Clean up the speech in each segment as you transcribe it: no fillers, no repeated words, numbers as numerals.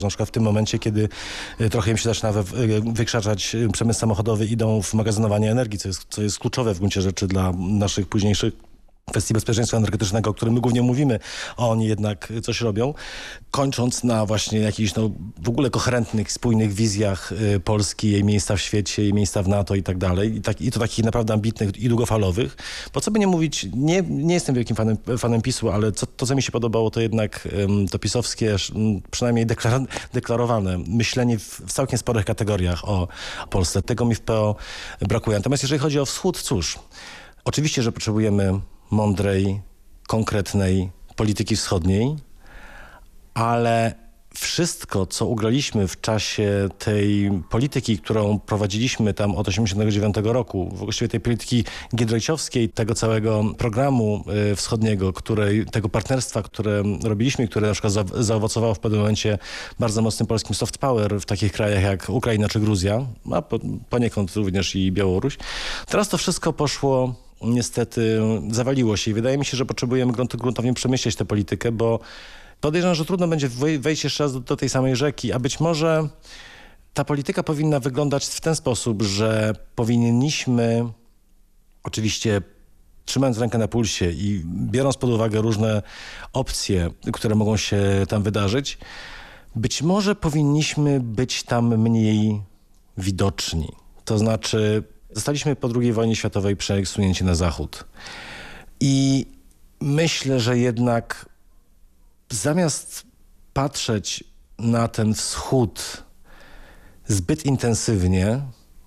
Na przykład w tym momencie, kiedy trochę im się zaczyna wykrzaczać przemysł samochodowy, idą w magazynowanie energii, co jest kluczowe w gruncie rzeczy dla naszych późniejszych kwestii bezpieczeństwa energetycznego, o którym my głównie mówimy, a oni jednak coś robią, kończąc na właśnie jakichś w ogóle koherentnych, spójnych wizjach Polski, jej miejsca w świecie, jej miejsca w NATO i tak dalej. I to takich naprawdę ambitnych i długofalowych. Bo co by nie mówić, nie jestem wielkim fanem PiS-u, ale co mi się podobało, to jednak to pisowskie, przynajmniej deklarowane myślenie w całkiem sporych kategoriach o Polsce. Tego mi w PO brakuje. Natomiast jeżeli chodzi o wschód, cóż, oczywiście, że potrzebujemy mądrej, konkretnej polityki wschodniej, ale wszystko, co ugraliśmy w czasie tej polityki, którą prowadziliśmy tam od 1989 roku, właściwie tej polityki giedroyciowskiej, tego całego programu wschodniego, tego partnerstwa, które robiliśmy, które na przykład zaowocowało w pewnym momencie bardzo mocnym polskim soft power w takich krajach jak Ukraina czy Gruzja, a poniekąd również i Białoruś. Teraz to wszystko poszło, niestety zawaliło się i wydaje mi się, że potrzebujemy gruntownie przemyśleć tę politykę, bo podejrzewam, że trudno będzie wejść jeszcze raz do tej samej rzeki, a być może ta polityka powinna wyglądać w ten sposób, że powinniśmy, oczywiście trzymając rękę na pulsie i biorąc pod uwagę różne opcje, które mogą się tam wydarzyć, być może powinniśmy być tam mniej widoczni. To znaczy, zostaliśmy po II wojnie światowej przesunięci na zachód. I myślę, że jednak zamiast patrzeć na ten wschód zbyt intensywnie,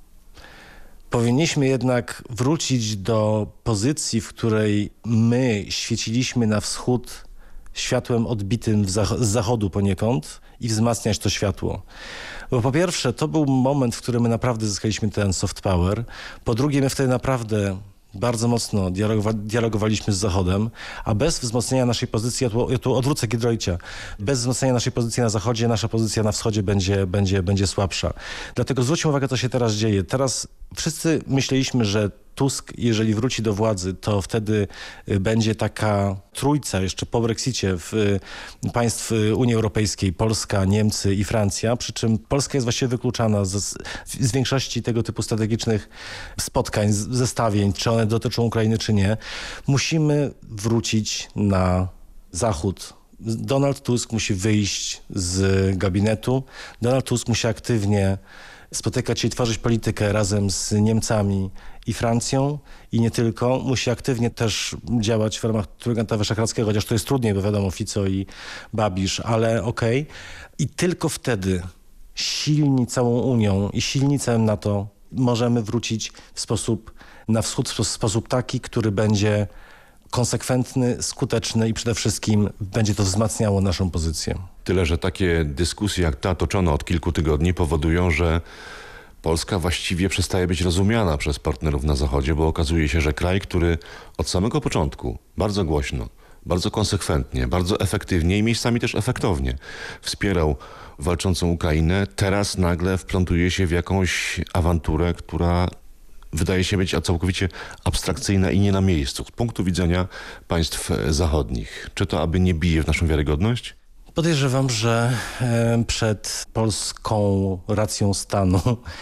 powinniśmy jednak wrócić do pozycji, w której my świeciliśmy na wschód światłem odbitym z zachodu poniekąd i wzmacniać to światło. Bo po pierwsze, to był moment, w którym my naprawdę zyskaliśmy ten soft power. Po drugie, my wtedy naprawdę bardzo mocno dialogowaliśmy z Zachodem, a bez wzmocnienia naszej pozycji, ja tu odwrócę Giedroycia, bez wzmocnienia naszej pozycji na Zachodzie, nasza pozycja na Wschodzie będzie słabsza. Dlatego zwróćmy uwagę, co się teraz dzieje. Teraz wszyscy myśleliśmy, że Tusk, jeżeli wróci do władzy, to wtedy będzie taka trójca jeszcze po Brexicie państw Unii Europejskiej, Polska, Niemcy i Francja, przy czym Polska jest właściwie wykluczana z większości tego typu strategicznych spotkań, zestawień, czy one dotyczą Ukrainy, czy nie. Musimy wrócić na Zachód. Donald Tusk musi wyjść z gabinetu. Donald Tusk musi aktywnie spotykać się i tworzyć politykę razem z Niemcami i Francją i nie tylko. Musi aktywnie też działać w ramach Trójkąta Wyszehradzkiego, chociaż to jest trudniej, bo wiadomo, Fico i Babisz, ale okej. I tylko wtedy silni całą Unią i silni całym NATO możemy wrócić na wschód w sposób taki, który będzie konsekwentny, skuteczny i przede wszystkim będzie to wzmacniało naszą pozycję. Tyle, że takie dyskusje jak ta toczona od kilku tygodni powodują, że Polska właściwie przestaje być rozumiana przez partnerów na Zachodzie, bo okazuje się, że kraj, który od samego początku bardzo głośno, bardzo konsekwentnie, bardzo efektywnie i miejscami też efektownie wspierał walczącą Ukrainę, teraz nagle wplątuje się w jakąś awanturę, która wydaje się być całkowicie abstrakcyjna i nie na miejscu z punktu widzenia państw zachodnich. Czy to aby nie bije w naszą wiarygodność? Podejrzewam, że przed polską racją stanu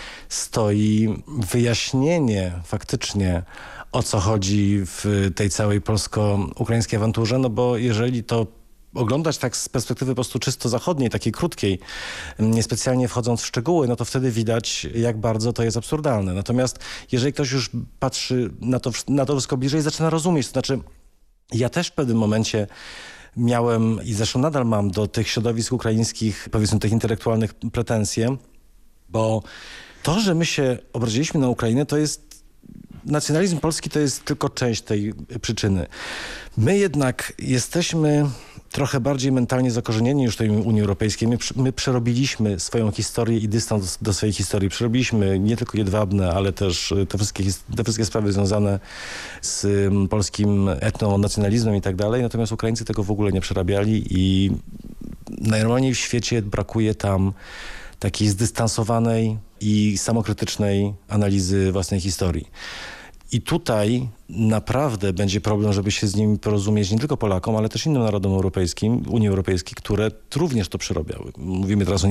stoi wyjaśnienie faktycznie, o co chodzi w tej całej polsko-ukraińskiej awanturze, no bo jeżeli to oglądać tak z perspektywy po prostu czysto zachodniej, takiej krótkiej, niespecjalnie wchodząc w szczegóły, no to wtedy widać, jak bardzo to jest absurdalne. Natomiast jeżeli ktoś już patrzy na to wszystko bliżej, zaczyna rozumieć. To znaczy, ja też w pewnym momencie miałem i zresztą nadal mam do tych środowisk ukraińskich, powiedzmy tych intelektualnych pretensje, bo to, że my się obraziliśmy na Ukrainę, to jest nacjonalizm polski, to jest tylko część tej przyczyny. My jednak jesteśmy trochę bardziej mentalnie zakorzenieni już w tej Unii Europejskiej. My przerobiliśmy swoją historię i dystans do swojej historii. Przerobiliśmy nie tylko Jedwabne, ale też te wszystkie sprawy związane z polskim etnonacjonalizmem i tak dalej. Natomiast Ukraińcy tego w ogóle nie przerabiali i najnormalniej w świecie brakuje tam takiej zdystansowanej i samokrytycznej analizy własnej historii. I tutaj naprawdę będzie problem, żeby się z nimi porozumieć nie tylko Polakom, ale też innym narodom europejskim, Unii Europejskiej, które również to przerobiały. Mówimy teraz o